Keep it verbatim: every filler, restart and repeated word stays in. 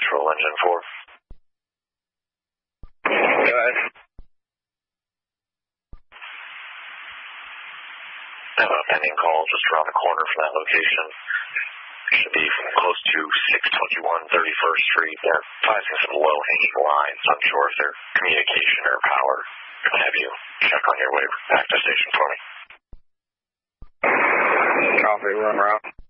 Central, engine four. Go ahead. I have a pending call just around the corner from that location. Should be close to six twenty-one thirty-first Street. They're finding some low-hanging lines. Unsure if they're communication or power. Can I have you check on your way back to station for me? Copy, run route.